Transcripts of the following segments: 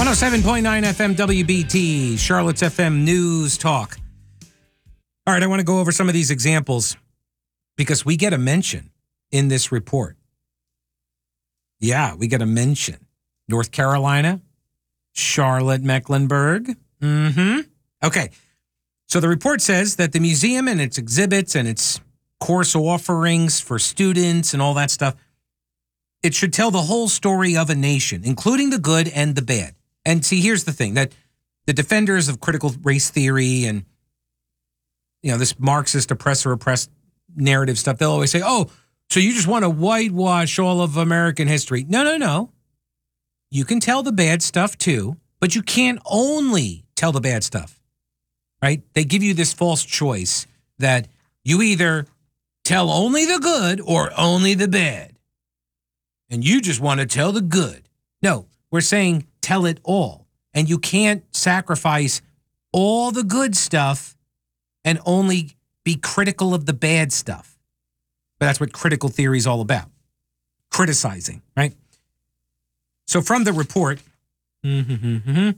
107.9 FM WBT, Charlotte's FM News Talk. All right, I want to go over some of these examples because we get a mention in this report. Yeah, we get a mention. North Carolina, Charlotte, Mecklenburg. Okay, so the report says that the museum and its exhibits and its course offerings for students and all that stuff, it should tell the whole story of a nation, including the good and the bad. And see, here's the thing, that the defenders of critical race theory and, you know, this Marxist oppressor-oppressed narrative stuff, they'll always say, oh, so you just want to whitewash all of American history. No. You can tell the bad stuff too, but you can't only tell the bad stuff, right? They give you this false choice that you either tell only the good or only the bad. And you just want to tell the good. No, we're saying tell it all. And you can't sacrifice all the good stuff and only be critical of the bad stuff. But that's what critical theory is all about. Criticizing, right? So from the report, they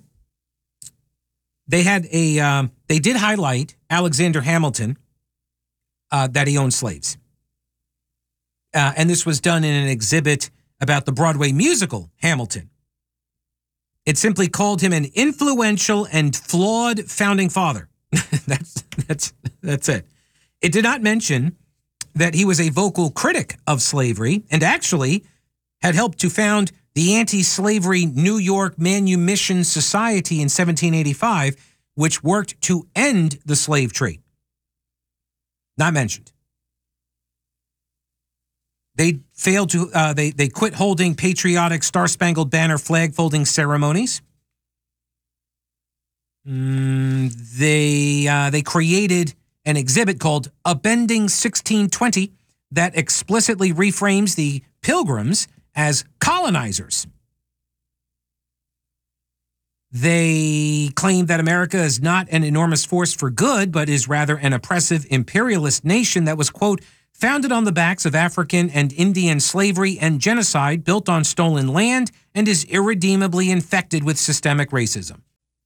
did highlight Alexander Hamilton, that he owned slaves. And this was done in an exhibit about the Broadway musical Hamilton. It simply called him an influential and flawed founding father. That's it. It did not mention that he was a vocal critic of slavery and actually had helped to found the anti-slavery New York Manumission Society in 1785, which worked to end the slave trade. Not mentioned. They failed to. They quit holding patriotic Star-Spangled Banner flag folding ceremonies. They created an exhibit called Upending 1620 that explicitly reframes the Pilgrims as colonizers. They claim that America is not an enormous force for good, but is rather an oppressive imperialist nation that was, quote, founded on the backs of African and Indian slavery and genocide, built on stolen land, and is irredeemably infected with systemic racism.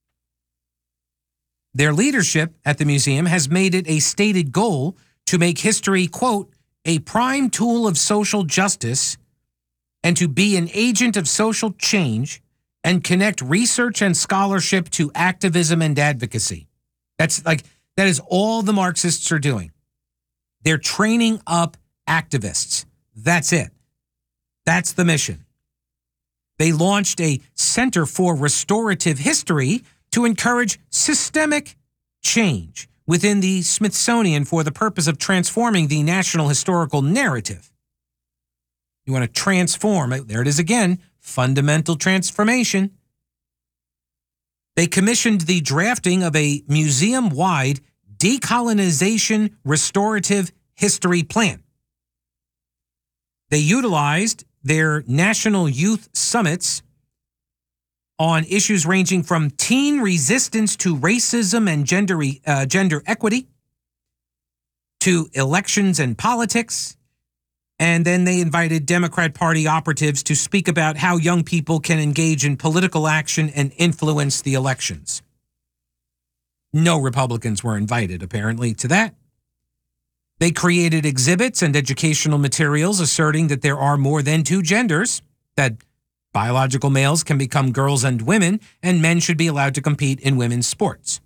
Their leadership at the museum has made it a stated goal to make history, quote, a prime tool of social justice and to be an agent of social change and connect research and scholarship to activism and advocacy. That is all the Marxists are doing. They're training up activists. That's it. That's the mission. They launched a Center for Restorative History to encourage systemic change within the Smithsonian for the purpose of transforming the national historical narrative. You want to transform it. There it is again. Fundamental transformation. They commissioned the drafting of a museum-wide decolonization restorative history plan. They utilized their national youth summits on issues ranging from teen resistance to racism and gender equity to elections and politics. And then they invited Democrat Party operatives to speak about how young people can engage in political action and influence the elections. No Republicans were invited, apparently, to that. They created exhibits and educational materials asserting that there are more than two genders, that biological males can become girls and women, and men should be allowed to compete in women's sports.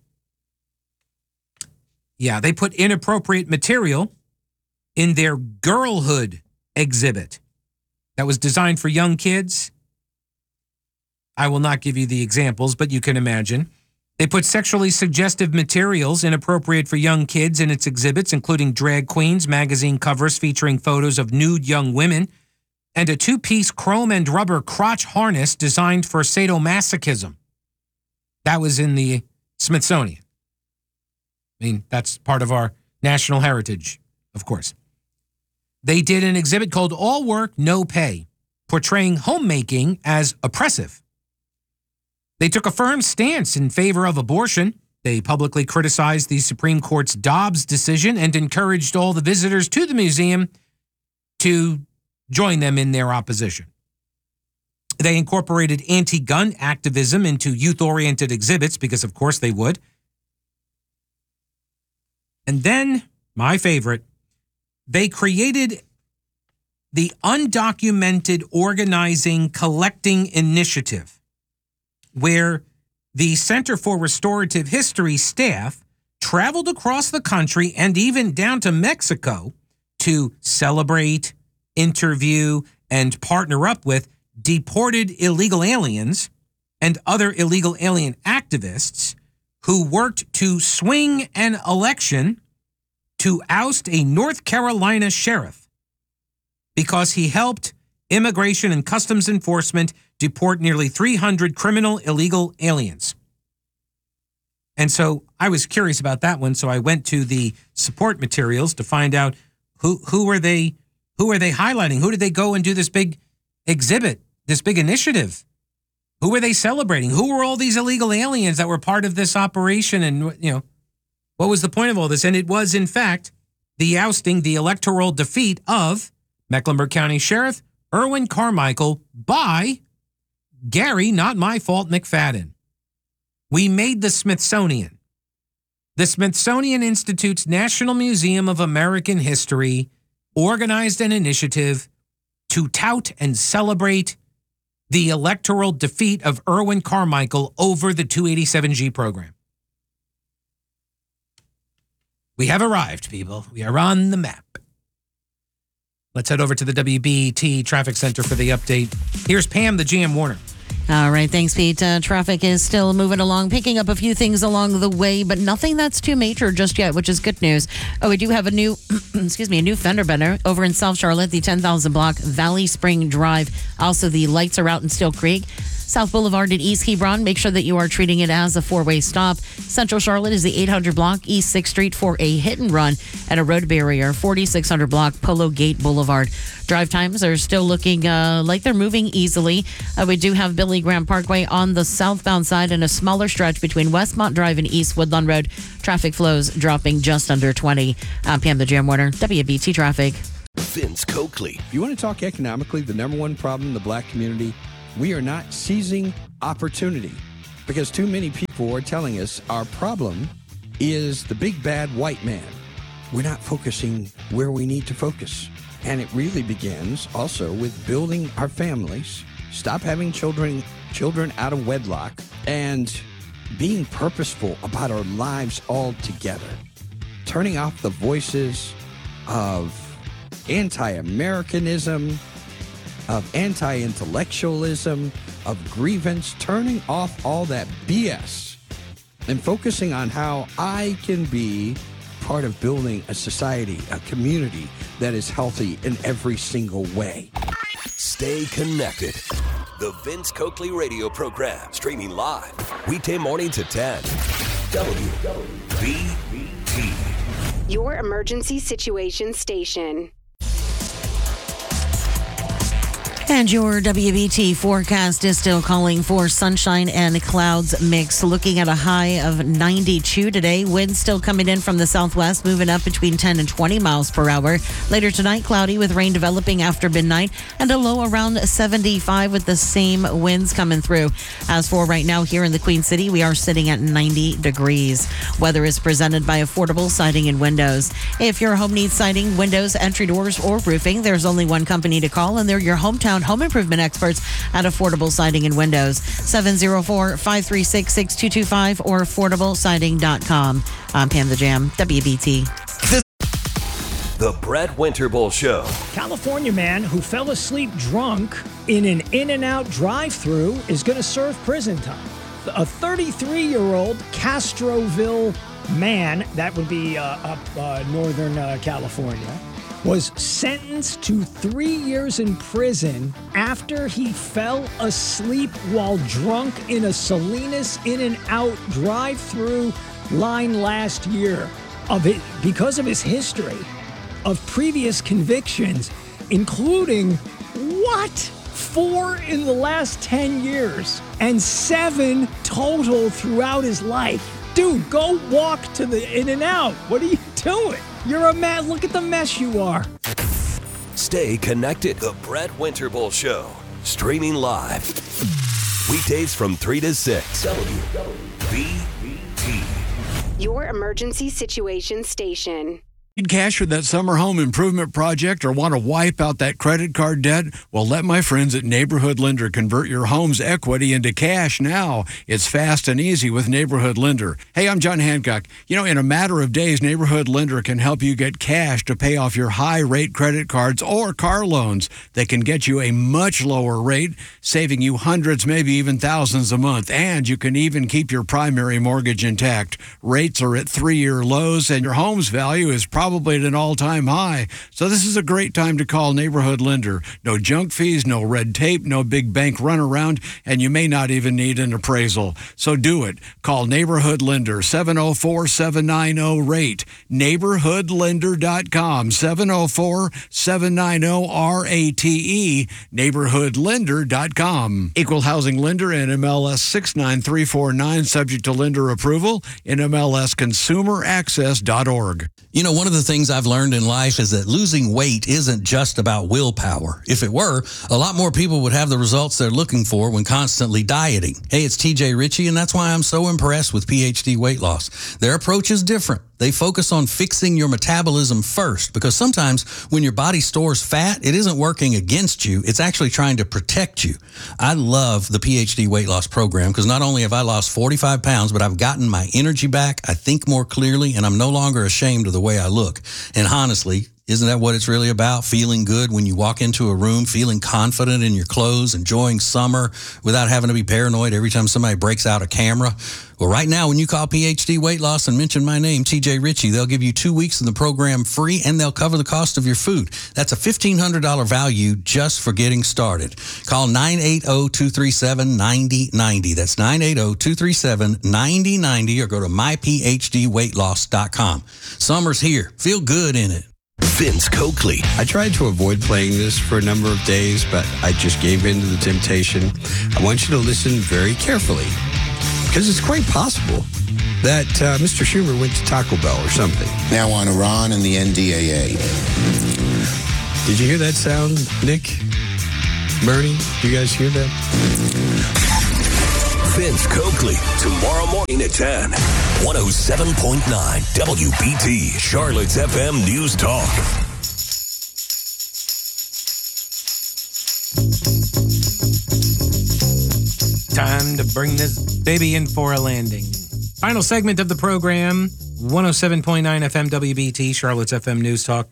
Yeah, they put inappropriate material in their girlhood exhibit that was designed for young kids. I will not give you the examples, but you can imagine. They put sexually suggestive materials inappropriate for young kids in its exhibits, including drag queens, magazine covers featuring photos of nude young women, and a two-piece chrome and rubber crotch harness designed for sadomasochism. That was in the Smithsonian. I mean, that's part of our national heritage, of course. They did an exhibit called All Work, No Pay, portraying homemaking as oppressive. They took a firm stance in favor of abortion. They publicly criticized the Supreme Court's Dobbs decision and encouraged all the visitors to the museum to join them in their opposition. They incorporated anti-gun activism into youth-oriented exhibits because, of course, they would. And then, my favorite, they created the Undocumented Organizing Collecting Initiative, where the Center for Restorative History staff traveled across the country and even down to Mexico to celebrate, interview, and partner up with deported illegal aliens and other illegal alien activists who worked to swing an election to oust a North Carolina sheriff because he helped Immigration and Customs Enforcement deport nearly 300 criminal illegal aliens. And so I was curious about that one, so I went to the support materials to find out who are they highlighting? Who did they go and do this big exhibit, this big initiative? Who were they celebrating? Who were all these illegal aliens that were part of this operation? And, what was the point of all this? And it was, in fact, the ousting, the electoral defeat of Mecklenburg County Sheriff Erwin Carmichael by Gary, not my fault, McFadden. We made the Smithsonian. The Smithsonian Institute's National Museum of American History organized an initiative to tout and celebrate the electoral defeat of Erwin Carmichael over the 287G program. We have arrived, people. We are on the map. Let's head over to the WBT Traffic Center for the update. Here's Pam, the GM Warner. All right. Thanks, Pete. Traffic is still moving along, picking up a few things along the way, but nothing that's too major just yet, which is good news. Oh, we do have a new, a new fender bender over in South Charlotte, the 10,000 block Valley Spring Drive. Also, the lights are out in Steel Creek. South Boulevard at East Hebron, make sure that you are treating it as a four-way stop. Central Charlotte is the 800 block East 6th Street for a hit and run at a road barrier, 4600 block Polo Gate Boulevard. Drive times are still looking like they're moving easily. We do have Billy Graham Parkway on the southbound side and a smaller stretch between Westmont Drive and East Woodlawn Road. Traffic flows dropping just under 20. PM the Jam Warner, WBT Traffic. Vince Coakley. You want to talk economically, the number one problem in the black community? We are not seizing opportunity because too many people are telling us our problem is the big bad white man. We're not focusing where we need to focus. And it really begins also with building our families, stop having children out of wedlock, and being purposeful about our lives altogether. Turning off the voices of anti-Americanism, of anti-intellectualism, of grievance, turning off all that BS and focusing on how I can be part of building a society, a community that is healthy in every single way. Stay connected. The Vince Coakley radio program, streaming live, weekday morning to 10. WBT. Your emergency situation station. And your WBT forecast is still calling for sunshine and clouds mix. Looking at a high of 92 today. Winds still coming in from the southwest, moving up between 10 and 20 miles per hour. Later tonight, cloudy with rain developing after midnight and a low around 75 with the same winds coming through. As for right now here in the Queen City, we are sitting at 90 degrees. Weather is presented by Affordable Siding and Windows. If your home needs siding, windows, entry doors, or roofing, there's only one company to call, and they're your hometown home improvement experts at Affordable Siding and Windows. 704-536-6225 or affordablesiding.com. I'm Pam the Jam, WBT. The Brett Winterble Show. California man who fell asleep drunk in an In-N-Out drive-thru is going to serve prison time. A 33-year-old Castroville man, that would be up northern California, was sentenced to 3 years in prison after he fell asleep while drunk in a Salinas In-N-Out drive-thru line last year because of his history of previous convictions, including 4 in the last 10 years and 7 total throughout his life. Dude, go walk to the In-N-Out. What are you doing? You're a look at the mess you are. Stay connected. The Brett Winterble Show. Streaming live. Weekdays from 3 to 6. WBT. Your emergency situation station. Need cash for that summer home improvement project or want to wipe out that credit card debt? Well, let my friends at Neighborhood Lender convert your home's equity into cash now. It's fast and easy with Neighborhood Lender. Hey, I'm John Hancock. You know, in a matter of days, Neighborhood Lender can help you get cash to pay off your high-rate credit cards or car loans. They can get you a much lower rate, saving you hundreds, maybe even thousands a month. And you can even keep your primary mortgage intact. Rates are at 3-year lows, and your home's value is probably at an all-time high. So this is a great time to call Neighborhood Lender. No junk fees, no red tape, no big bank runaround, and you may not even need an appraisal. So do it. Call Neighborhood Lender, 704-790-RATE. NeighborhoodLender.com, 704-790-RATE. NeighborhoodLender.com. Equal housing lender and MLS 69349, subject to lender approval, NMLSconsumeraccess.org. You know, one of the things I've learned in life is that losing weight isn't just about willpower. If it were, a lot more people would have the results they're looking for when constantly dieting. Hey, it's TJ Ritchie, and that's why I'm so impressed with PhD Weight Loss. Their approach is different. They focus on fixing your metabolism first, because sometimes when your body stores fat, it isn't working against you. It's actually trying to protect you. I love the PhD Weight Loss program because not only have I lost 45 pounds, but I've gotten my energy back, I think more clearly, and I'm no longer ashamed of the way I look. And honestly, isn't that what it's really about? Feeling good when you walk into a room, feeling confident in your clothes, enjoying summer without having to be paranoid every time somebody breaks out a camera. Well, right now, when you call PhD Weight Loss and mention my name, TJ Ritchie, they'll give you 2 weeks of the program free, and they'll cover the cost of your food. That's a $1,500 value just for getting started. Call 980-237-9090. That's 980-237-9090, or go to myphdweightloss.com. Summer's here. Feel good in it. Vince Coakley. I tried to avoid playing this for a number of days, but I just gave in to the temptation. I want you to listen very carefully, because it's quite possible that Mr. Schumer went to Taco Bell or something. Now on Iran and the NDAA. Did you hear that sound, Nick? Bernie, do you guys hear that? Vince Coakley. Tomorrow morning at 10. 107.9 WBT. Charlotte's FM News Talk. Time to bring this baby in for a landing. Final segment of the program, 107.9 FM WBT, Charlotte's FM News Talk.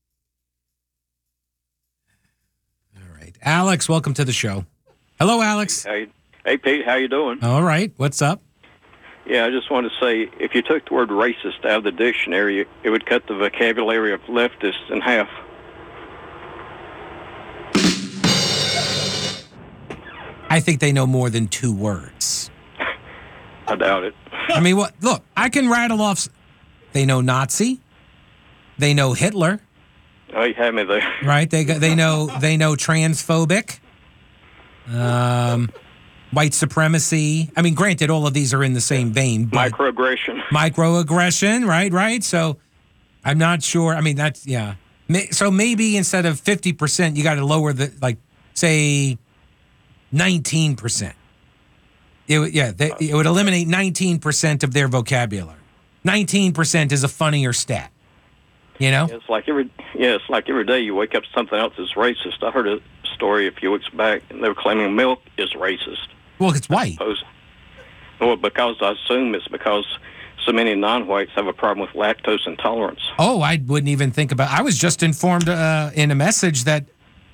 All right. Alex, welcome to the show. Hello, Alex. Hey, Pete, how you doing? All right. What's up? Yeah, I just want to say, if you took the word racist out of the dictionary, it would cut the vocabulary of leftists in half. I think they know more than 2 words. I doubt it. I mean, what? Look, I can rattle off. They know Nazi. They know Hitler. Oh, you had me there. Right? They know transphobic. White supremacy. I mean, granted, all of these are in the same vein. But microaggression, right? So I'm not sure. I mean, that's, yeah. So maybe instead of 50%, you got to lower the, like, say, 19%. It would eliminate 19% of their vocabulary. 19% is a funnier stat. You know? It's like every day you wake up to something else that's racist. I heard a story a few weeks back, and they were claiming milk is racist. Well, it's white. Well, because I assume it's because so many non-whites have a problem with lactose intolerance. Oh, I wouldn't even think about. I was just informed in a message that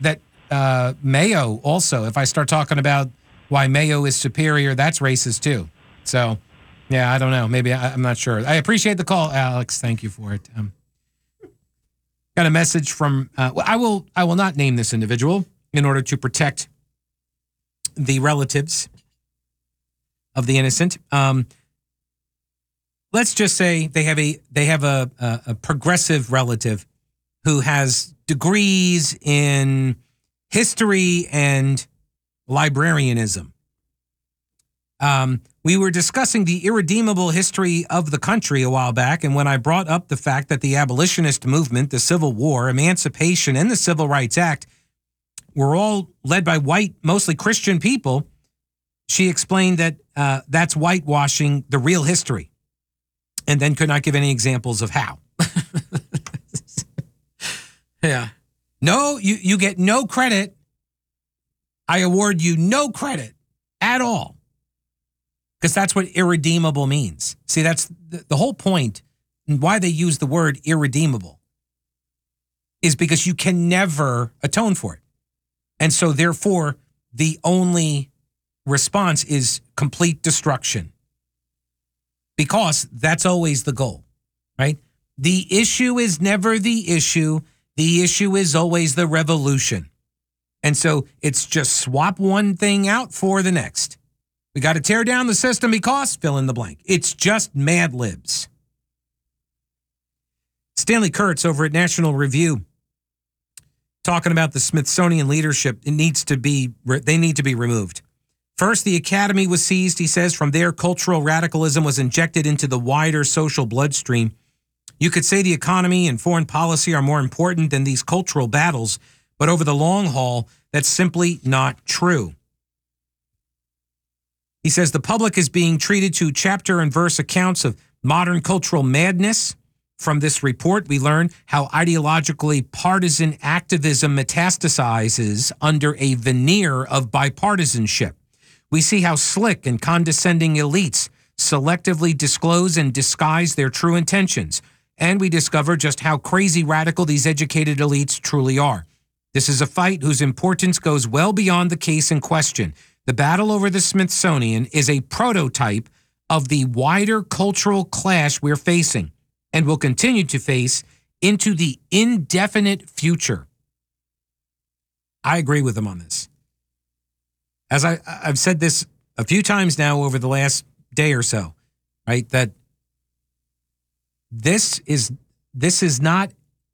mayo also. If I start talking about why mayo is superior, that's racist too. So, yeah, I don't know. Maybe I'm not sure. I appreciate the call, Alex. Thank you for it. Got a message from. I will not name this individual in order to protect the relatives of the innocent. Let's just say they have a progressive relative who has degrees in history and librarianism. We were discussing the irredeemable history of the country a while back, and when I brought up the fact that the abolitionist movement, the Civil War, emancipation, and the Civil Rights Act were all led by white, mostly Christian people, she explained that that's whitewashing the real history, and then could not give any examples of how. Yeah. No, you get no credit. I award you no credit at all. Because that's what irredeemable means. See, that's the whole point, and why they use the word irredeemable is because you can never atone for it. And so therefore, the only response is complete destruction. Because that's always the goal, right? The issue is never the issue. The issue is always the revolution. And so it's just swap one thing out for the next. We got to tear down the system because, fill in the blank. It's just Mad Libs. Stanley Kurtz over at National Review talking about the Smithsonian leadership. They need to be removed. First, the academy was seized, he says. From there, cultural radicalism was injected into the wider social bloodstream. You could say the economy and foreign policy are more important than these cultural battles, but over the long haul, that's simply not true. He says the public is being treated to chapter and verse accounts of modern cultural madness. From this report, we learn how ideologically partisan activism metastasizes under a veneer of bipartisanship. We see how slick and condescending elites selectively disclose and disguise their true intentions. And we discover just how crazy radical these educated elites truly are. This is a fight whose importance goes well beyond the case in question. The battle over the Smithsonian is a prototype of the wider cultural clash we're facing and will continue to face into the indefinite future. I agree with him on this. As I've said this a few times now over the last day or so, right? That this is not,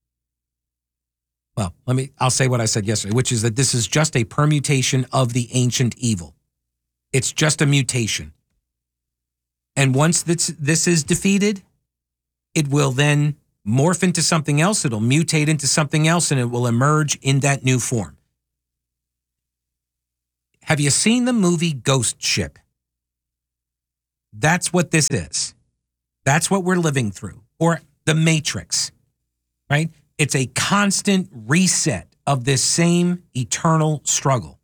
well, I'll say what I said yesterday, which is that this is just a permutation of the ancient evil. It's just a mutation. And once this is defeated, it will then morph into something else. It'll mutate into something else, and it will emerge in that new form. Have you seen the movie Ghost Ship? That's what this is. That's what we're living through. Or The Matrix, right? It's a constant reset of this same eternal struggle.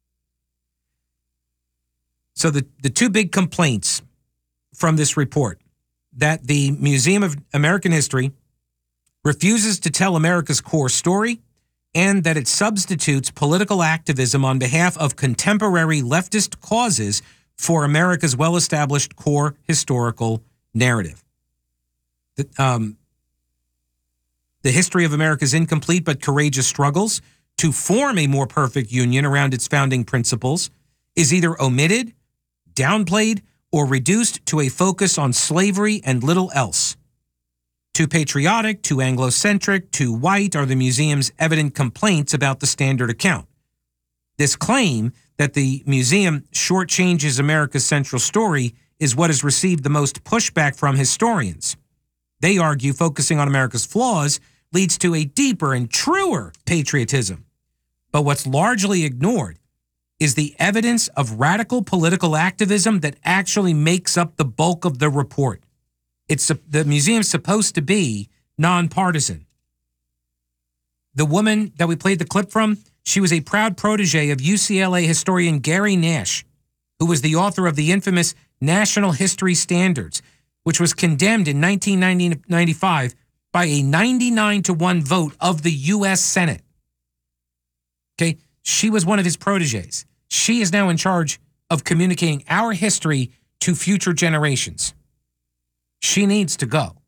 So the two big complaints from this report, that the Museum of American History refuses to tell America's core story, and that it substitutes political activism on behalf of contemporary leftist causes for America's well-established core historical narrative. The history of America's incomplete but courageous struggles to form a more perfect union around its founding principles is either omitted, downplayed, or reduced to a focus on slavery and little else. Too patriotic, too Anglo-centric, too white are the museum's evident complaints about the standard account. This claim that the museum shortchanges America's central story is what has received the most pushback from historians. They argue focusing on America's flaws leads to a deeper and truer patriotism. But what's largely ignored is the evidence of radical political activism that actually makes up the bulk of the report. The museum's supposed to be nonpartisan. The woman that we played the clip from, she was a proud protege of UCLA historian Gary Nash, who was the author of the infamous National History Standards, which was condemned in 1995 by a 99-1 vote of the U.S. Senate. Okay, she was one of his proteges. She is now in charge of communicating our history to future generations. She needs to go.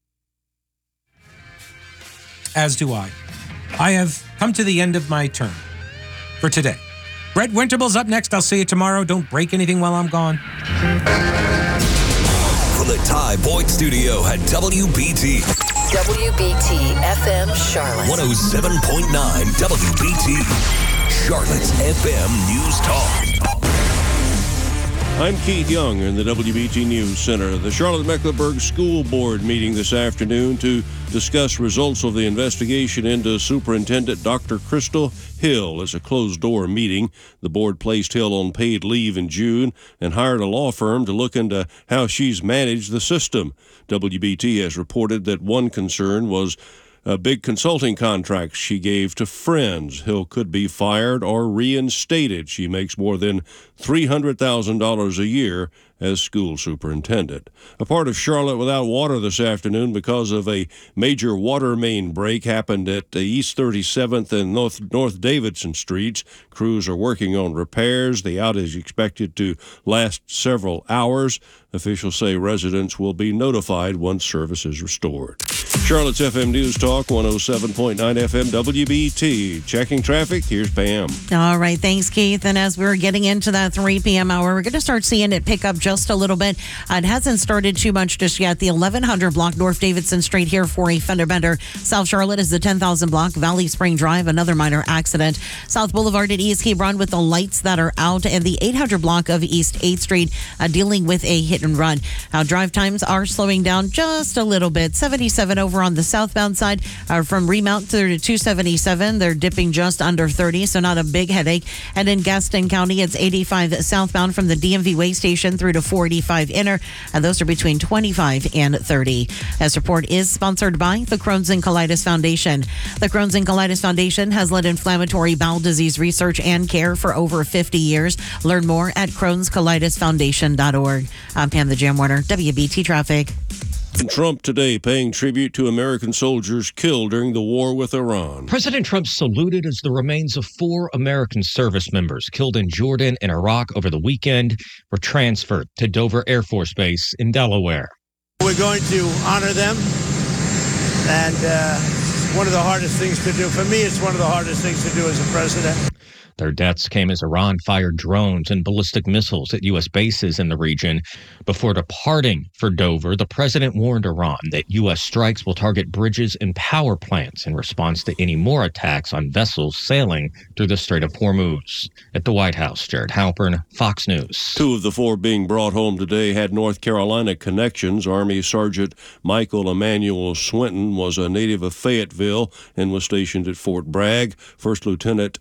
As do I. I have come to the end of my turn for today. Brett Winterble's up next. I'll see you tomorrow. Don't break anything while I'm gone. From the Ty Boyd Studio at WBT. WBT FM Charlotte. 107.9 WBT. Charlotte's FM News Talk. I'm Keith Young in the WBT News Center. The Charlotte-Mecklenburg School Board meeting this afternoon to discuss results of the investigation into Superintendent Dr. Crystal Hill. It's a closed-door meeting. The board placed Hill on paid leave in June and hired a law firm to look into how she's managed the system. WBT has reported that one concern was a big consulting contract she gave to friends. Hill could be fired or reinstated. She makes more than $300,000 a year as school superintendent. A part of Charlotte without water this afternoon because of a major water main break happened at East 37th and North Davidson Streets. Crews are working on repairs. The outage is expected to last several hours. Officials say residents will be notified once service is restored. Charlotte's FM News Talk 107.9 FM WBT. Checking traffic, here's Pam. All right, thanks, Keith. And as we're getting into that 3 p.m. hour, we're going to start seeing it pick up just a little bit. It hasn't started too much just yet. The 1100 block North Davidson Street here for a fender bender. South Charlotte is the 10,000 block Valley Spring Drive, another minor accident. South Boulevard at East Cape Run with the lights that are out, and the 800 block of East 8th Street dealing with a hit and run. Drive times are slowing down just a little bit. 77 over on the southbound side from Remount through to 277. They're dipping just under 30, so not a big headache. And in Gaston County, it's 85 southbound from the DMV way station through to 485 inner, and those are between 25 and 30. This report is sponsored by the Crohn's and Colitis Foundation. The Crohn's and Colitis Foundation has led inflammatory bowel disease research and care for over 50 years. Learn more at Crohn'sColitisFoundation.org. I'm Pam the Jam Warner, WBT Traffic. Trump today paying tribute to American soldiers killed during the war with Iran. President Trump saluted as the remains of 4 American service members killed in Jordan and Iraq over the weekend were transferred to Dover Air Force Base in Delaware. We're going to honor them, and one of the hardest things to do. For me, it's one of the hardest things to do as a president. Their deaths came as Iran fired drones and ballistic missiles at U.S. bases in the region. Before departing for Dover, the president warned Iran that U.S. strikes will target bridges and power plants in response to any more attacks on vessels sailing through the Strait of Hormuz. At the White House, Jared Halpern, Fox News. 2 of the 4 being brought home today had North Carolina connections. Army Sergeant Michael Emmanuel Swinton was a native of Fayetteville and was stationed at Fort Bragg. First Lieutenant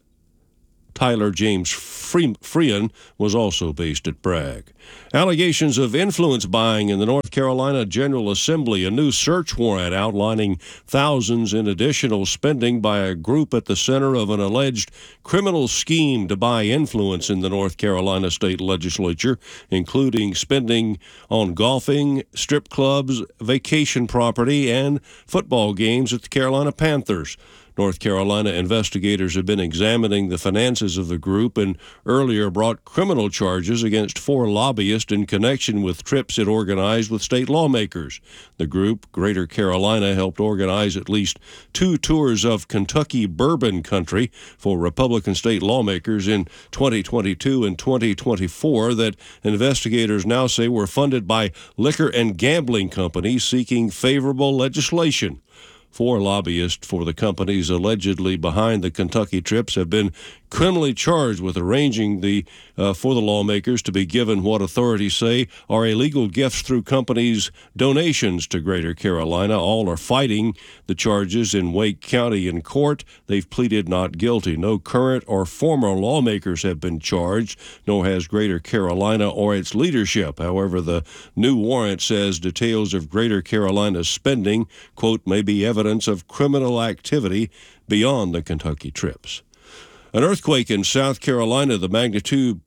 Tyler James Freehan was also based at Bragg. Allegations of influence buying in the North Carolina General Assembly. A new search warrant outlining thousands in additional spending by a group at the center of an alleged criminal scheme to buy influence in the North Carolina state legislature, including spending on golfing, strip clubs, vacation property, and football games at the Carolina Panthers. North Carolina investigators have been examining the finances of the group and earlier brought criminal charges against 4 lobbyists in connection with trips it organized with state lawmakers. The group, Greater Carolina, helped organize at least 2 tours of Kentucky bourbon country for Republican state lawmakers in 2022 and 2024 that investigators now say were funded by liquor and gambling companies seeking favorable legislation. 4 lobbyists for the companies allegedly behind the Kentucky trips have been criminally charged with arranging for the lawmakers to be given what authorities say are illegal gifts through companies' donations to Greater Carolina. All are fighting the charges in Wake County in court. They've pleaded not guilty. No current or former lawmakers have been charged, nor has Greater Carolina or its leadership. However, the new warrant says details of Greater Carolina's spending, quote, may be evidence of criminal activity beyond the Kentucky trips. An earthquake in South Carolina, the magnitude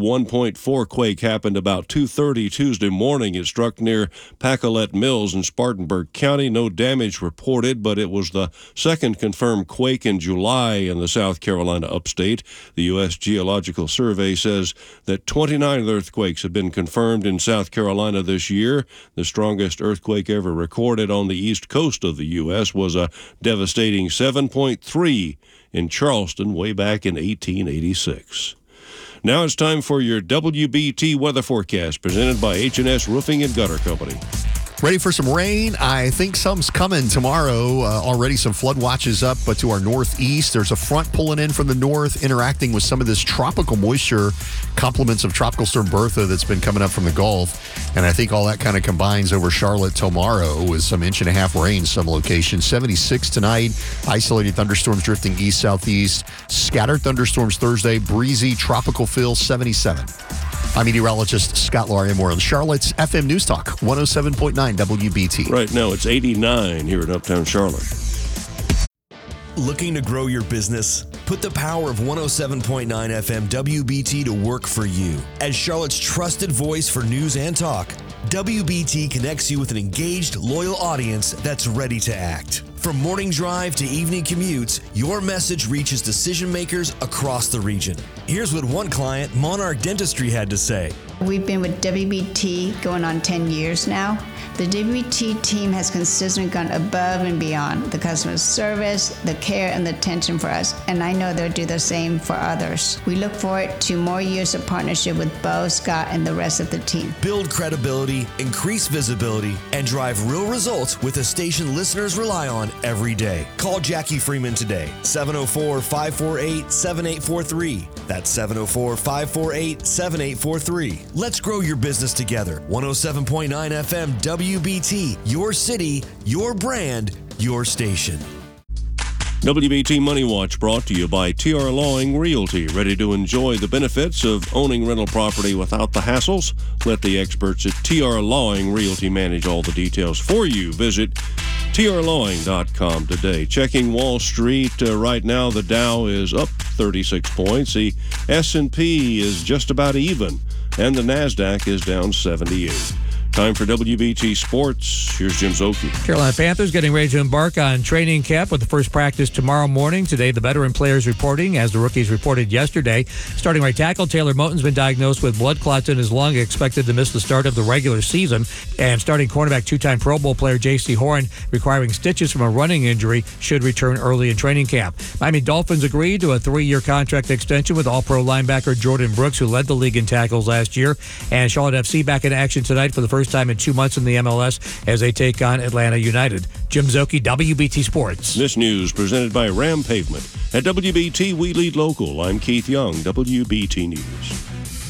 1.4 quake happened about 2:30 Tuesday morning. It struck near Pacolet Mills in Spartanburg County. No damage reported, but it was the second confirmed quake in July in the South Carolina upstate. The U.S. Geological Survey says that 29 earthquakes have been confirmed in South Carolina this year. The strongest earthquake ever recorded on the east coast of the U.S. was a devastating 7.3 in Charleston way back in 1886. Now it's time for your WBT weather forecast presented by H&S Roofing and Gutter Company. Ready for some rain? I think some's coming tomorrow. Already some flood watches up to our northeast. There's a front pulling in from the north, interacting with some of this tropical moisture, complements of Tropical Storm Bertha that's been coming up from the Gulf. And I think all that kind of combines over Charlotte tomorrow with some 1.5 inch rain some locations. 76 tonight. Isolated thunderstorms drifting east-southeast. Scattered thunderstorms Thursday. Breezy tropical feel 77. I'm meteorologist Scott Larimore on Charlotte's FM News Talk 107.9 WBT. Right now it's 89 here in Uptown Charlotte. Looking to grow your business? Put the power of 107.9 FM WBT to work for you. As Charlotte's trusted voice for news and talk, WBT connects you with an engaged, loyal audience that's ready to act. From morning drive to evening commutes, your message reaches decision makers across the region. Here's what one client, Monarch Dentistry, had to say. We've been with WBT going on 10 years now. The WBT team has consistently gone above and beyond the customer service, the care, and the attention for us, and I know they'll do the same for others. We look forward to more years of partnership with Bo, Scott, and the rest of the team. Build credibility, increase visibility, and drive real results with a station listeners rely on every day. Call Jackie Freeman today, 704-548-7843. That's 704-548-7843. Let's grow your business together. 107.9 FM WBT, your city, your brand, your station. WBT Money Watch brought to you by TR Lawing Realty. Ready to enjoy the benefits of owning rental property without the hassles? Let the experts at TR Lawing Realty manage all the details for you. Visit trlawing.com today. Checking Wall Street right now, the Dow is up 36 points. The S&P is just about even, and the NASDAQ is down 78. Time for WBT Sports. Here's Jim Szoke. Carolina Panthers getting ready to embark on training camp with the first practice tomorrow morning. Today, the veteran players reporting, as the rookies reported yesterday. Starting right tackle, Taylor Moton's been diagnosed with blood clots in his lung, expected to miss the start of the regular season. And starting cornerback, two-time Pro Bowl player J.C. Horn, requiring stitches from a running injury, should return early in training camp. Miami Dolphins agreed to a 3-year contract extension with All-Pro linebacker Jordan Brooks, who led the league in tackles last year. And Charlotte FC back in action tonight for the first time in 2 months in the MLS as they take on Atlanta United. Jim Szoke, WBT Sports. This news presented by Ram Pavement. At WBT, we lead local. I'm Keith Young, WBT News.